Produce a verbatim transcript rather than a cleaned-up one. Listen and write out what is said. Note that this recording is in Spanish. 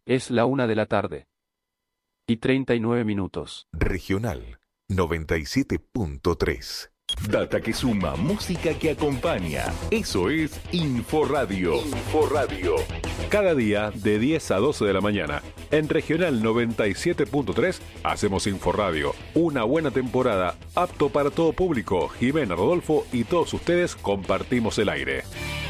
Es la una de la tarde. Y treinta y nueve minutos. Regional noventa y siete punto tres. Data que suma, música que acompaña. Eso es Inforadio. Inforadio. Cada día de diez a doce de la mañana. En Regional noventa y siete punto tres hacemos Inforadio. Una buena temporada, apto para todo público. Jimena, Rodolfo y todos ustedes compartimos el aire.